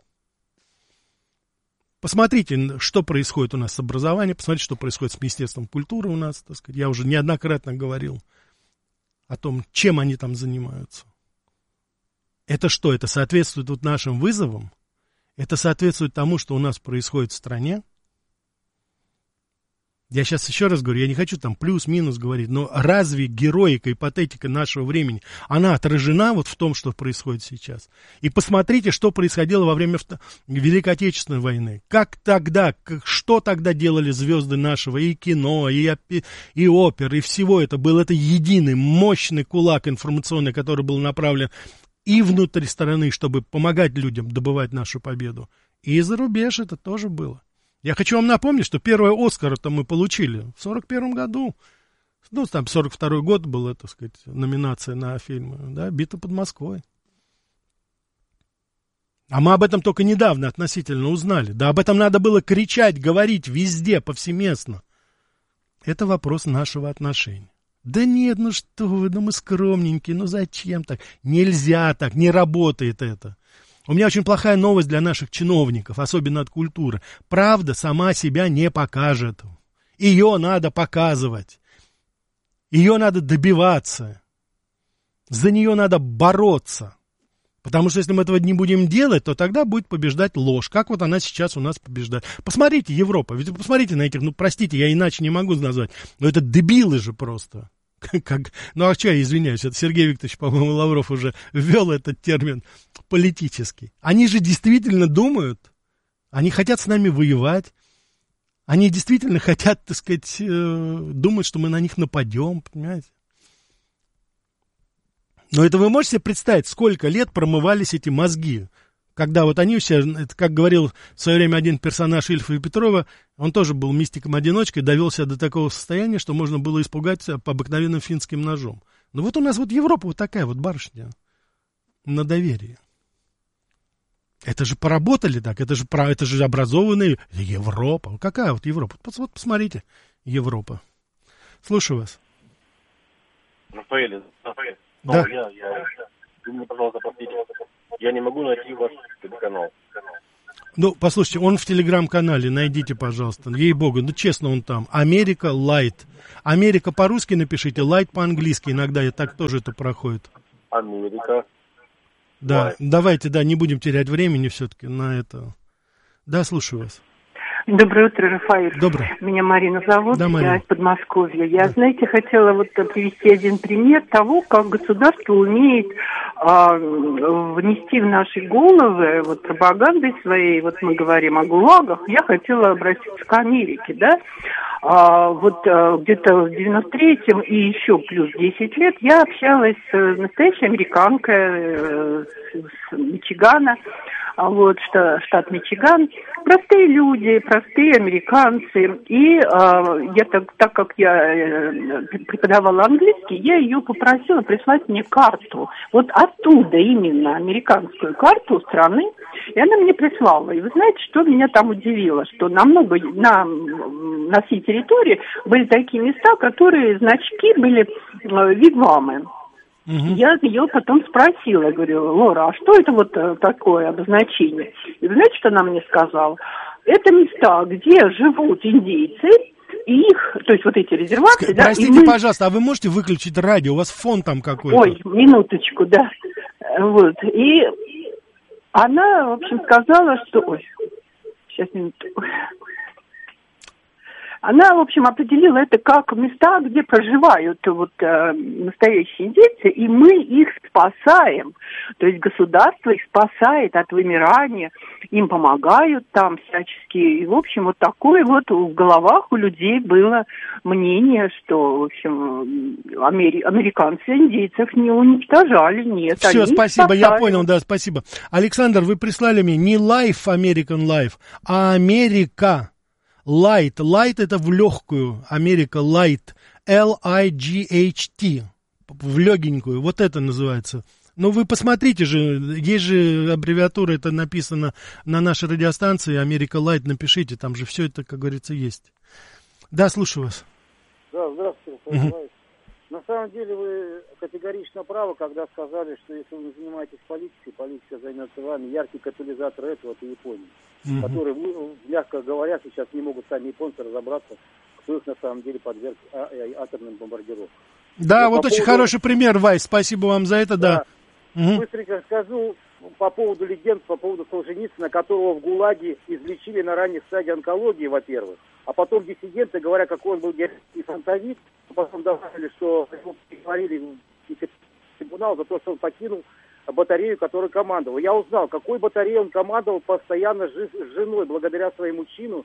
Посмотрите, что происходит у нас с образованием, посмотрите, что происходит с Министерством культуры у нас, так сказать. Я уже неоднократно говорил о том, чем они там занимаются. Это что? Это соответствует вот нашим вызовам? Это соответствует тому, что у нас происходит в стране? Я сейчас еще раз говорю, я не хочу там плюс-минус говорить, но разве героика и патетика нашего времени, она отражена вот в том, что происходит сейчас? И посмотрите, что происходило во время Великой Отечественной войны. Что тогда делали звезды нашего и кино, и опер, и всего это было. Это единый, мощный кулак информационный, который был направлен и внутрь страны, чтобы помогать людям добывать нашу победу. И за рубеж это тоже было. Я хочу вам напомнить, что первый «Оскар»-то мы получили в 1941 году. Там 1942 год была, так сказать, номинация на фильм, да, «Битва под Москвой». А мы об этом только недавно относительно узнали. Да об этом надо было кричать, говорить везде, повсеместно. Это вопрос нашего отношения. Да нет, что вы, мы скромненькие, зачем так? Нельзя так, не работает это. У меня очень плохая новость для наших чиновников, особенно от культуры. Правда сама себя не покажет. Ее надо показывать. Ее надо добиваться. За нее надо бороться. Потому что если мы этого не будем делать, то тогда будет побеждать ложь. Как вот она сейчас у нас побеждает. Посмотрите, Европа. Ведь посмотрите на этих, простите, я иначе не могу назвать. Но это дебилы же просто. А что я извиняюсь, это Сергей Викторович, по-моему, Лавров уже ввел этот термин политический. Они же действительно думают, они хотят с нами воевать, они действительно хотят, так сказать, думать, что мы на них нападем, понимаете? Но это вы можете себе представить, сколько лет промывались эти мозги? Когда вот они все, это, как говорил в свое время один персонаж Ильфа и Петрова, он тоже был мистиком-одиночкой, довел себя до такого состояния, что можно было испугать по обыкновенным финским ножом. Но вот у нас вот Европа вот такая вот барышня на доверие. Это же поработали так, это же образованная Европа. Какая вот Европа? Вот посмотрите, Европа. Слушаю вас. Рафаэль. Да. Вы мне, пожалуйста, простите. Я не могу найти ваш канал. Ну, послушайте, он в телеграм-канале, найдите, пожалуйста, ей-богу, ну, честно, он там. Америка Лайт. Америка по-русски напишите, Лайт по-английски, иногда и так тоже это проходит. Америка. Да, давайте, да, не будем терять времени все-таки на это. Да, слушаю вас. Доброе утро, Рафаэль. Доброе. Меня Марина зовут, да, Марина. Я из Подмосковья. Я, знаете, хотела вот привести один пример того, как государство умеет внести в наши головы вот пропагандой своей, вот мы говорим о ГУЛАГах, я хотела обратиться к Америке, да, где-то в 93-м и еще плюс 10 лет я общалась с настоящей американкой с Мичигана, штат Мичиган, простые люди, простые американцы, и я так как я преподавала английский, я ее попросила прислать мне карту, вот оттуда именно американскую карту страны, и она мне прислала. И вы знаете, что меня там удивило, что на всей территории были такие места, которые значки были вигвамы. Я ее потом спросила, говорю, Лора, а что это вот такое обозначение? И вы знаете, что она мне сказала? Это места, где живут индейцы, и их, то есть вот эти резервации... Простите, пожалуйста, а вы можете выключить радио? У вас фон там какой-то. Ой, минуточку, да. Вот, и она, в общем, сказала, что... Ой, сейчас, минуту. Она, в общем, определила это как места, где проживают настоящие индейцы, и мы их спасаем. То есть государство их спасает от вымирания, им помогают там всячески. И, в общем, вот такое вот в головах у людей было мнение, что, в общем, американцы индейцев не уничтожали, нет. Все, спасибо, спасали. Я понял, да, спасибо. Александр, вы прислали мне не Life, American Life, а Америка. Light это в легкую, Америка Light, L-I-G-H-T, в легенькую, вот это называется. Ну, вы посмотрите же, есть же аббревиатура, это написано на нашей радиостанции, Америка Light, напишите, там же все это, как говорится, есть. Да, слушаю вас. Да, здравствуйте, На самом деле вы категорично правы, когда сказали, что если вы не занимаетесь политикой, политика займется вами. Яркий катализатор этого — это Япония, которые, мягко говоря, сейчас не могут сами японцы разобраться, кто их на самом деле подверг атомным бомбардировкам. Да, вот очень хороший пример, Вайс, спасибо вам за это, да. Быстренько скажу по поводу легенд, по поводу Солженицына, которого в ГУЛАГе излечили на ранних стадиях онкологии, во-первых, а потом диссиденты, говоря, какой он был героический фронтовик, потом добавили, что его приговорили в трибунал за то, что он покинул батарею, которой командовал. Я узнал, какой батареей он командовал постоянно с женой, благодаря своему чину,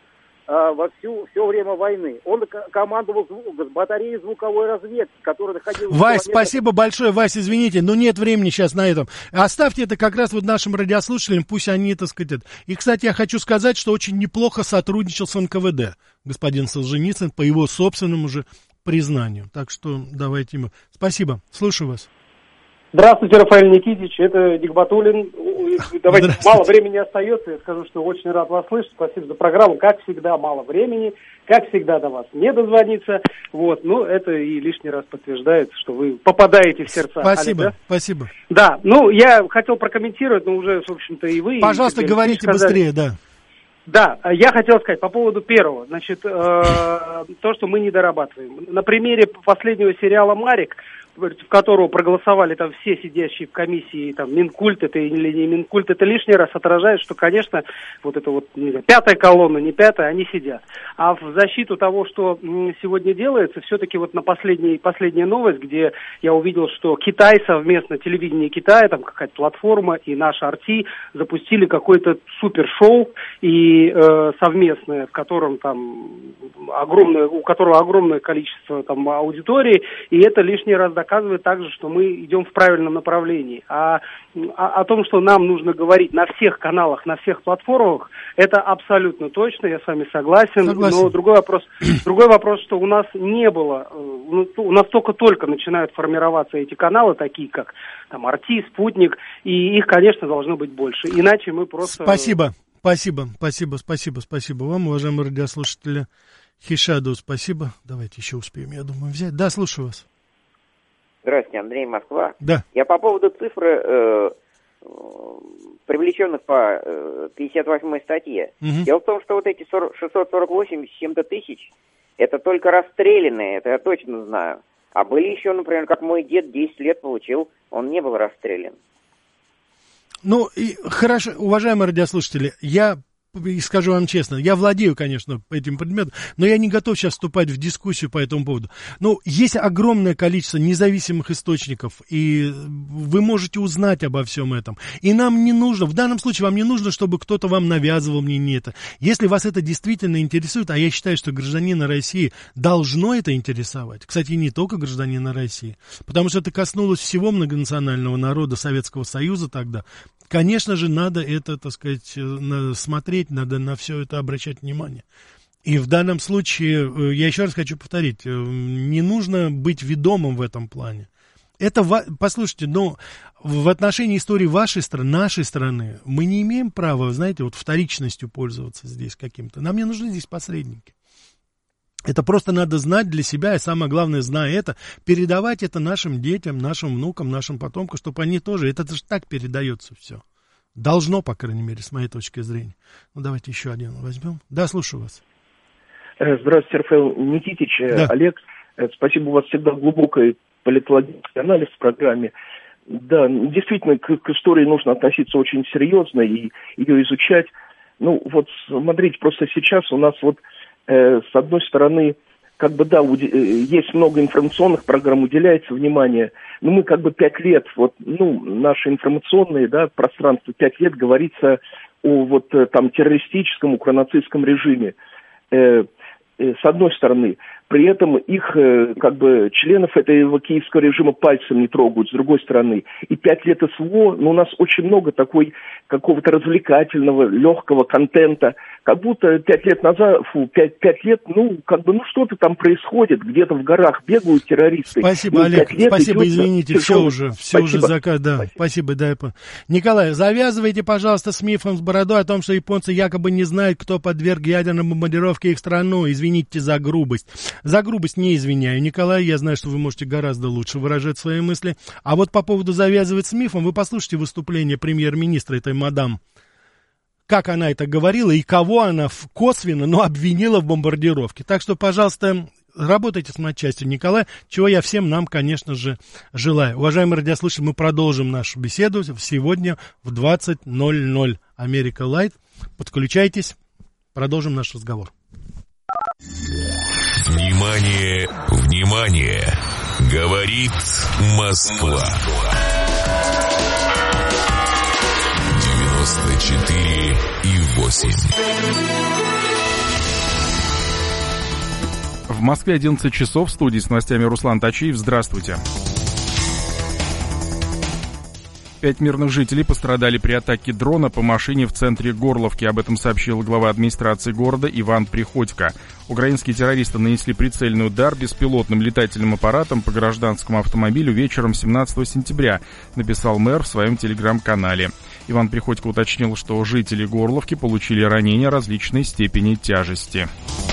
все время войны. Он командовал батареей звуковой разведки, которая находилась... Вась, спасибо большое, Вась, извините, но нет времени сейчас на этом. Оставьте это как раз вот нашим радиослушателям, пусть они, так сказать... И, кстати, я хочу сказать, что очень неплохо сотрудничал с НКВД господин Солженицын, по его собственному же признанию. Так что давайте ему... Спасибо, слушаю вас. Здравствуйте, Рафаэль Никитич, это Нигматуллин. Давайте, мало времени остается, я скажу, что очень рад вас слышать. Спасибо за программу. Как всегда, мало времени, как всегда, до вас не дозвониться. Вот, ну, это и лишний раз подтверждает, что вы попадаете в сердца. Спасибо, Олег, да? Спасибо. Да, ну, я хотел прокомментировать, но уже, в общем-то, и вы... Пожалуйста, говорите быстрее, да. Да, я хотел сказать по поводу первого. Значит, то, что мы не дорабатываем. На примере последнего сериала «Марик», в которого проголосовали там все сидящие в комиссии, там, Минкульт это или не Минкульт, это лишний раз отражает, что, конечно, вот это вот пятая колонна, не пятая, они сидят. А в защиту того, что сегодня делается, все-таки вот на последняя новость, где я увидел, что Китай совместно, телевидение Китая, там какая-то платформа и наш RT запустили какое-то супершоу и совместное, в котором там у которого огромное количество там аудитории, и это лишний раз доказывает также, что мы идем в правильном направлении. А о том, что нам нужно говорить на всех каналах, на всех платформах, это абсолютно точно, я с вами согласен. Но другой вопрос, что у нас не было, у нас только начинают формироваться эти каналы, такие как там RT, Спутник, и их, конечно, должно быть больше. Иначе мы просто... Спасибо вам, уважаемые радиослушатели. Хишаду, спасибо. Давайте еще успеем, я думаю, взять. Да, слушаю вас. Здравствуйте, Андрей, Москва. Да. Я по поводу цифры привлеченных по 58-й статье. Дело в том, что вот эти 648 с чем-то тысяч, это только расстрелянные, это я точно знаю. А были еще, например, как мой дед 10 лет получил, он не был расстрелян. Ну, и хорошо, уважаемые радиослушатели, я скажу вам честно, я владею, конечно, этим предметом, но я не готов сейчас вступать в дискуссию по этому поводу. Но есть огромное количество независимых источников, и вы можете узнать обо всем этом. И нам не нужно, в данном случае вам не нужно, чтобы кто-то вам навязывал мнение это. Если вас это действительно интересует, а я считаю, что гражданина России должно это интересовать, кстати, не только гражданина России, потому что это коснулось всего многонационального народа Советского Союза тогда, конечно же, надо это, так сказать, смотреть, надо на все это обращать внимание. И в данном случае, я еще раз хочу повторить, не нужно быть ведомым в этом плане. Это, послушайте, но в отношении истории вашей страны, нашей страны, мы не имеем права, знаете, вот вторичностью пользоваться здесь каким-то. Нам не нужны здесь посредники. Это просто надо знать для себя, и самое главное, зная это, передавать это нашим детям, нашим внукам, нашим потомкам, чтобы они тоже, это же так передается все. Должно, по крайней мере, с моей точки зрения. Ну, давайте еще один возьмем. Да, слушаю вас. Здравствуйте, Рафаэл Никитич. Да. Олег, спасибо, у вас всегда глубокий политологический анализ в программе. Да, действительно, к истории нужно относиться очень серьезно и ее изучать. Ну, вот смотрите, просто сейчас у нас вот с одной стороны, как бы, да, есть много информационных программ, уделяется внимание, но мы как бы 5 лет, вот, ну, наше информационное, да, пространство 5 лет говорится о вот там террористическом, укронацистском режиме, с одной стороны. При этом их, как бы, членов этого киевского режима пальцем не трогают, с другой стороны. И 5 лет СВО, ну, у нас очень много какого-то развлекательного, легкого контента. Как будто 5 лет назад, 5 лет, ну, как бы, ну, что-то там происходит, где-то в горах бегают террористы. Спасибо, ну, Олег, спасибо, извините, все уже закат, да, спасибо, да, Николай, завязывайте, пожалуйста, с мифом с бородой о том, что японцы якобы не знают, кто подверг ядерной бомбардировке их страну. Извините за грубость. За грубость не извиняю, Николай, я знаю, что вы можете гораздо лучше выражать свои мысли. А вот по поводу завязывать с мифом, вы послушайте выступление премьер-министра этой мадам. Как она это говорила и кого она косвенно, но обвинила в бомбардировке. Так что, пожалуйста, работайте с матчастью, Николай, чего я всем нам, конечно же, желаю. Уважаемые радиослушатели, мы продолжим нашу беседу сегодня в 20:00. Америка Лайт. Подключайтесь, продолжим наш разговор. Внимание, внимание! Говорит Москва. 94,8. В Москве 11 часов, в студии с новостями Руслан Тачиев. Здравствуйте. 5 мирных жителей пострадали при атаке дрона по машине в центре Горловки. Об этом сообщил глава администрации города Иван Приходько. Украинские террористы нанесли прицельный удар беспилотным летательным аппаратом по гражданскому автомобилю вечером 17 сентября, написал мэр в своем телеграм-канале. Иван Приходько уточнил, что жители Горловки получили ранения различной степени тяжести.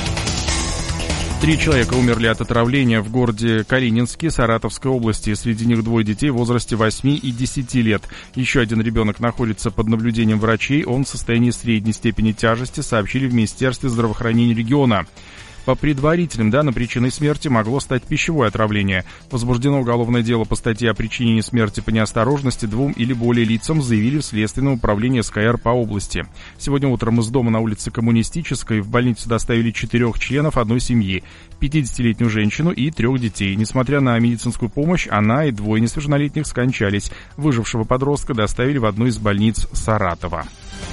3 человека умерли от отравления в городе Калининске Саратовской области. Среди них 2 детей в возрасте 8 и 10 лет. Еще один ребенок находится под наблюдением врачей. Он в состоянии средней степени тяжести, сообщили в Министерстве здравоохранения региона. По предварительным данным, причиной смерти могло стать пищевое отравление. Возбуждено уголовное дело по статье о причинении смерти по неосторожности 2 или более лицам, заявили в Следственном управлении СКР по области. Сегодня утром из дома на улице Коммунистической в больницу доставили 4 членов одной семьи, 50-летнюю женщину и 3 детей. Несмотря на медицинскую помощь, она и 2 несовершеннолетних скончались. Выжившего подростка доставили в одну из больниц Саратова.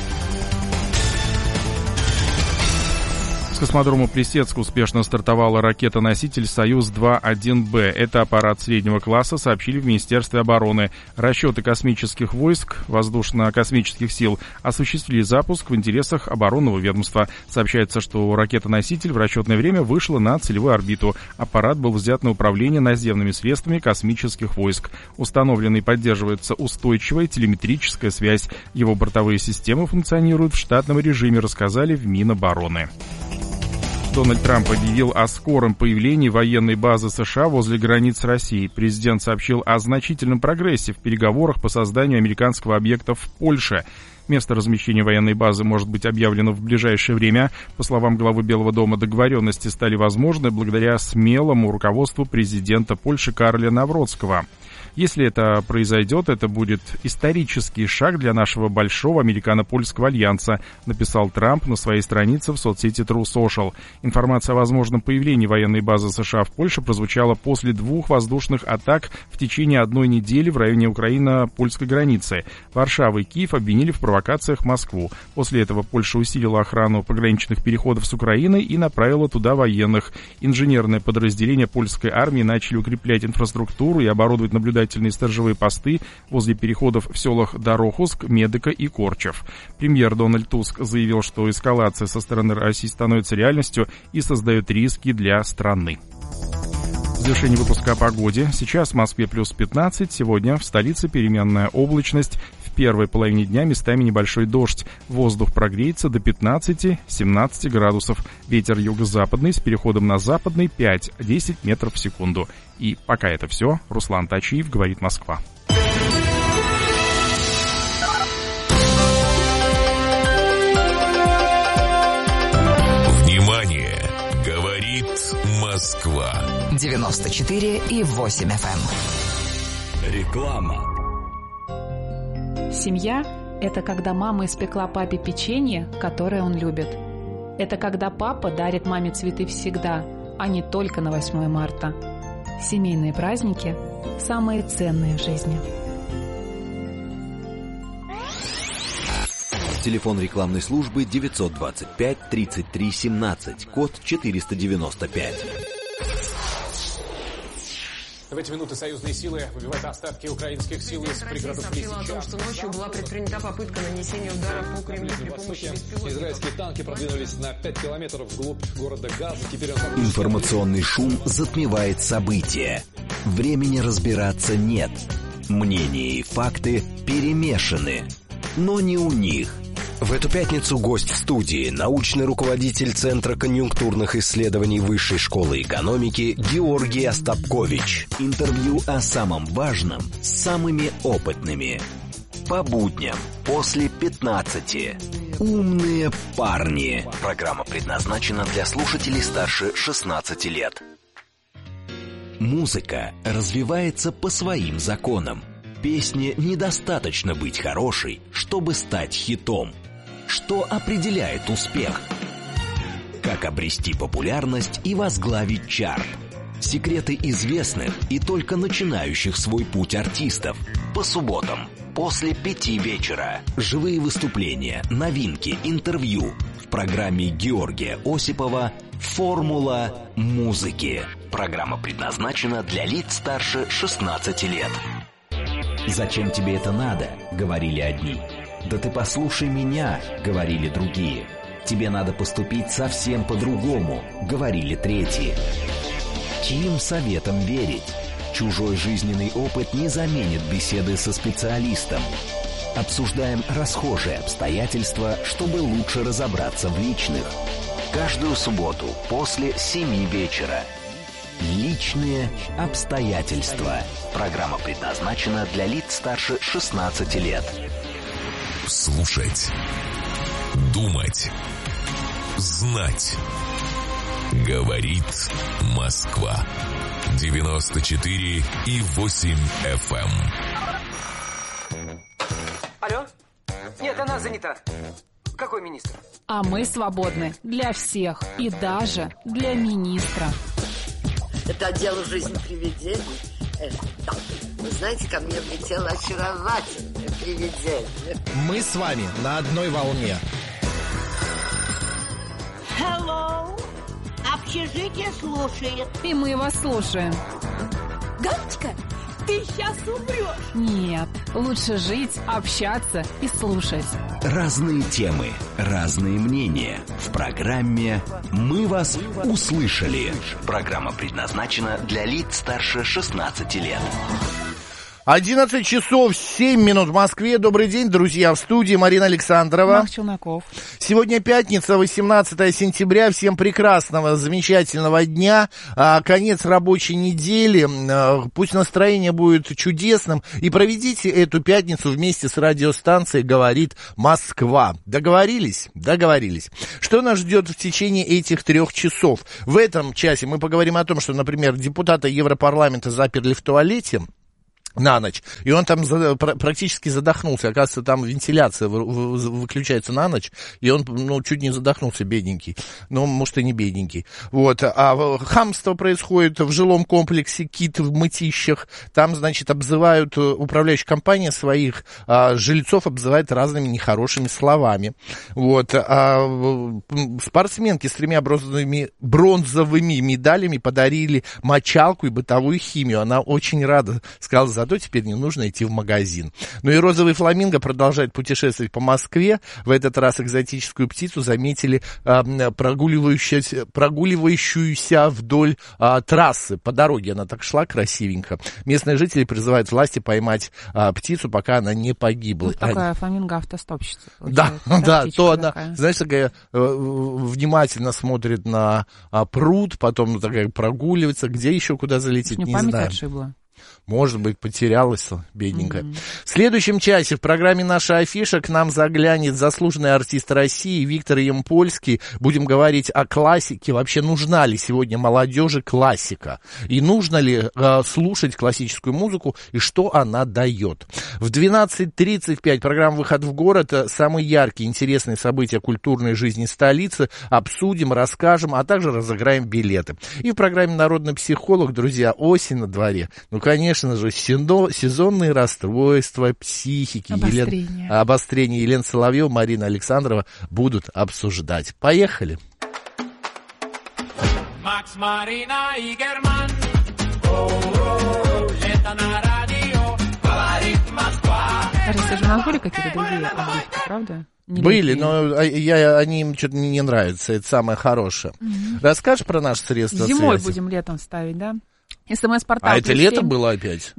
С космодрома Плесецк успешно стартовала ракета-носитель «Союз-2-1Б». Это аппарат среднего класса, сообщили в Министерстве обороны. Расчеты космических войск, воздушно-космических сил осуществили запуск в интересах оборонного ведомства. Сообщается, что ракета-носитель в расчетное время вышла на целевую орбиту. Аппарат был взят на управление наземными средствами космических войск. Установлена и поддерживается устойчивая телеметрическая связь. Его бортовые системы функционируют в штатном режиме, рассказали в Минобороны. Дональд Трамп объявил о скором появлении военной базы США возле границ России. Президент сообщил о значительном прогрессе в переговорах по созданию американского объекта в Польше. Место размещения военной базы может быть объявлено в ближайшее время. По словам главы Белого дома, договоренности стали возможны благодаря смелому руководству президента Польши Карля Навроцкого. Если это произойдет, это будет исторический шаг для нашего большого американо-польского альянса, написал Трамп на своей странице в соцсети True Social. Информация о возможном появлении военной базы США в Польше прозвучала после 2 воздушных атак в течение 1 недели в районе украино-польской границы. Варшава и Киев обвинили в провокациях Москву. После этого Польша усилила охрану пограничных переходов с Украиной и направила туда военных. Инженерное подразделение польской армии начали укреплять инфраструктуру и оборудовать наблюдательные сторожевые посты возле переходов в селах Дорохуск, Медыка и Корчев. Премьер Дональд Туск заявил, что эскалация со стороны России становится реальностью и создает риски для страны. В завершении выпуска о погоде. Сейчас в Москве плюс 15, сегодня в столице переменная облачность. В первой половине дня местами небольшой дождь. Воздух прогреется до 15-17 градусов. Ветер юго-западный с переходом на западный 5-10 метров в секунду. И пока это все. Руслан Тачиев, говорит Москва. Внимание! Говорит Москва. 94,8 FM. Реклама. Семья – это когда мама испекла папе печенье, которое он любит. Это когда папа дарит маме цветы всегда, а не только на 8 марта. Семейные праздники – самые ценные в жизни. Телефон рекламной службы 925-33-17, код 495. В эти минуты союзные силы выбивают остатки украинских сил из пригородов Лисичанска. О том, что ночью была предпринята попытка нанесения удара по Кремлю при помощи беспилотников. Израильские танки продвинулись на 5 километров вглубь города Газа. Теперь Информационный шум затмевает события. Времени разбираться нет. Мнения и факты перемешаны. Но не у них. В эту пятницу гость в студии, научный руководитель Центра конъюнктурных исследований Высшей школы экономики Георгий Остапкович. Интервью о самом важном с самыми опытными. По будням после 15. Умные парни. Программа предназначена для слушателей старше 16 лет. Музыка развивается по своим законам. Песне недостаточно быть хорошей, чтобы стать хитом. Что определяет успех? Как обрести популярность и возглавить чарт? Секреты известных и только начинающих свой путь артистов. По субботам после 5 вечера. Живые выступления, новинки, интервью. В программе Георгия Осипова «Формула музыки». Программа предназначена для лиц старше 16 лет. «Зачем тебе это надо?» — говорили одни. «Да ты послушай меня», — говорили другие. «Тебе надо поступить совсем по-другому», — говорили третьи. Чьим советам верить? Чужой жизненный опыт не заменит беседы со специалистом. Обсуждаем расхожие обстоятельства, чтобы лучше разобраться в личных. Каждую субботу после 7 вечера. Личные обстоятельства. Программа предназначена для лиц старше 16 лет. Слушать, думать, знать. Говорит Москва. 94,8 FM. Алло? Нет, она занята. Какой министр? А мы свободны для всех и даже для министра. Это отдел «Жизнь привидений». Да. Вы знаете, ко мне влетело очаровательное привидение. Мы с вами на одной волне. Hello. Общежитие слушает. И мы вас слушаем. Галочка, ты сейчас умрешь. Нет, лучше жить, общаться и слушать. Разные темы, разные мнения. В программе «Мы вас услышали». Программа предназначена для лиц старше 16 лет. 11 часов 7 минут в Москве. Добрый день, друзья. В студии Марина Александрова. Марк Челноков. Сегодня пятница, 18 сентября. Всем прекрасного, замечательного дня. Конец рабочей недели. Пусть настроение будет чудесным. И проведите эту пятницу вместе с радиостанцией «Говорит Москва». Договорились? Договорились. Что нас ждет в течение этих 3 часов? В этом часе мы поговорим о том, что, например, депутата Европарламента заперли в туалете на ночь, и он там практически задохнулся. Оказывается, там вентиляция выключается на ночь, и он, чуть не задохнулся, бедненький. Может, и не бедненький. Вот. А хамство происходит в жилом комплексе «Кит» в Мытищах. Там, значит, обзывают, управляющая компания своих жильцов обзывает разными нехорошими словами. Вот. Спортсменки с 3 бронзовыми медалями подарили мочалку и бытовую химию. Она очень рада, сказала, зато теперь не нужно идти в магазин. И розовый фламинго продолжает путешествовать по Москве. В этот раз экзотическую птицу заметили прогуливающуюся вдоль трассы. По дороге она так шла красивенько. Местные жители призывают власти поймать птицу, пока она не погибла. Такая фламинго-автостопщица. Да, то она, знаешь, такая внимательно смотрит на пруд, потом такая прогуливается. Где еще куда залететь, не знаю. Память отшибла. Может быть, потерялась бедненькая. В следующем часе в программе «Наша афиша» к нам заглянет заслуженный артист России Виктор Ямпольский. Будем говорить о классике. Вообще, нужна ли сегодня молодежи классика? И нужно ли слушать классическую музыку, и что она дает? В 12:35 программа «Выход в город». Самые яркие, интересные события культурной жизни столицы обсудим, расскажем, а также разыграем билеты. И в программе «Народный психолог», друзья, осень на дворе. Конечно же, сезонные расстройства психики, обострение Елена Соловьева, Марина Александрова будут обсуждать. Поехали! Макс, Марина и Герман. Лето на радио, говорит Москва. Кажется, же у нас были какие-то другие отбивки, правда? Были, но они им что-то не нравятся. Это самое хорошее. Расскажешь про наши средства связи? Зимой будем летом ставить, да? СМС-портал. А это лето было опять?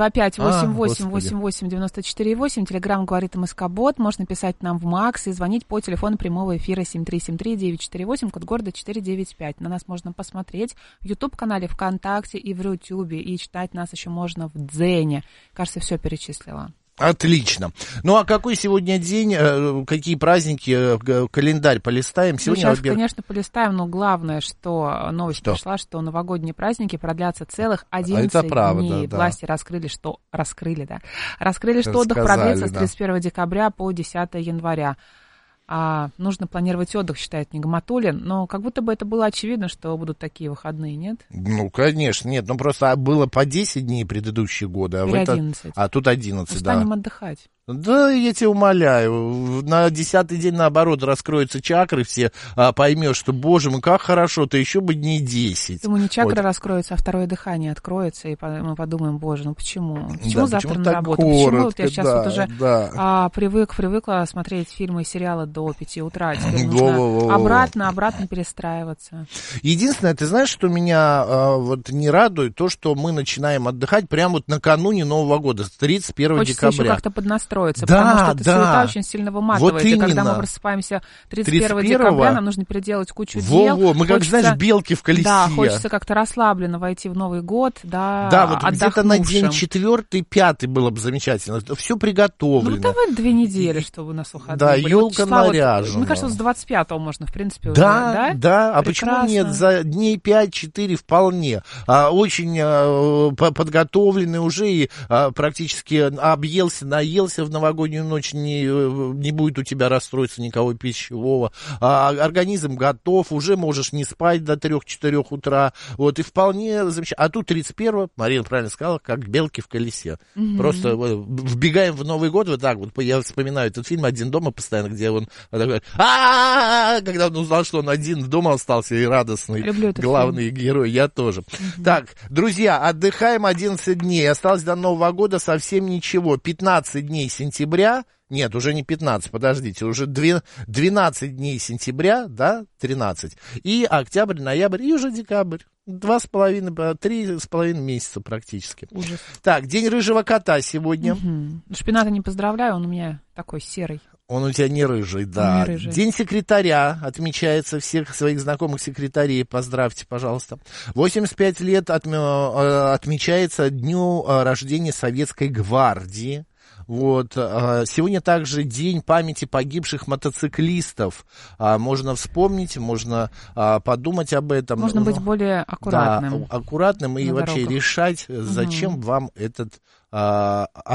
925-88-94-8. Телеграм «Говорит МСК-бот». Можно писать нам в МАКС и звонить по телефону прямого эфира 7373-948, код города 495. На нас можно посмотреть в YouTube-канале, ВКонтакте и в Рутюбе. И читать нас еще можно в Дзене. Кажется, все перечислила. Отлично. А какой сегодня день, какие праздники, календарь полистаем? Сегодня, сейчас, конечно, полистаем, но главное, что новость пришла, что новогодние праздники продлятся целых 11 дней. Да. Власти раскрыли, что отдых продлится с 31 декабря по 10 января. Нужно планировать отдых, считает Нигматуллин, но как будто бы это было очевидно, что будут такие выходные, нет? Конечно, нет, просто было по 10 дней предыдущие годы, а тут 11, Устанем отдыхать. Да, я тебя умоляю, на 10-й день, наоборот, раскроются чакры, все поймешь, что, боже мой, как хорошо-то, еще бы дней 10. Думаю, не чакры раскроются, а второе дыхание откроется, и мы подумаем, боже, почему? Почему завтра на работу? Почему я сейчас уже привыкла смотреть фильмы и сериалы до 5 утра, теперь нужно обратно перестраиваться. Единственное, ты знаешь, что меня не радует, то, что мы начинаем отдыхать прямо накануне Нового года, с 31 Хочется декабря. Еще как-то поднастроиться, потому что эта суета очень сильно выматывает. И когда мы просыпаемся 31 декабря, нам нужно переделать кучу дел. Мы как, знаешь, белки в колесе. Да, хочется как-то расслабленно войти в Новый год, вот где-то на день 4-5 было бы замечательно. Все приготовлено. Давай 2 недели, чтобы у нас выходные были. Да, елка наряжена. Мне кажется, с 25-го можно, в принципе, уже, да? А почему нет? За дней 5-4 вполне. Очень подготовленный уже и практически объелся, наелся в новогоднюю ночь, не будет у тебя расстройства никого пищевого, организм готов, уже можешь не спать до 3-4 утра, и вполне замечательно. А тут 31-го, Марина правильно сказала, как белки в колесе. Просто вбегаем в Новый год, я вспоминаю этот фильм «Один дома» постоянно, где он такой, когда он узнал, что он один дома остался и радостный, главный герой, я тоже. Так, друзья, отдыхаем 11 дней, осталось до Нового года совсем ничего, 15 дней сентября, нет, уже не 15, подождите, уже 12 дней сентября, 13, и октябрь, ноябрь, и уже декабрь. 3,5 месяца практически. Ужас. Так, день рыжего кота сегодня. Шпината не поздравляю, он у меня такой серый. Он у тебя не рыжий, да. Не рыжий. День секретаря отмечается. Всех своих знакомых секретарей поздравьте, пожалуйста. 85 лет отмечается дню рождения Советской гвардии. Вот. Сегодня также день памяти погибших мотоциклистов. Можно вспомнить, можно подумать об этом. Можно быть более аккуратным. Да, аккуратным и вообще решать, зачем вам этот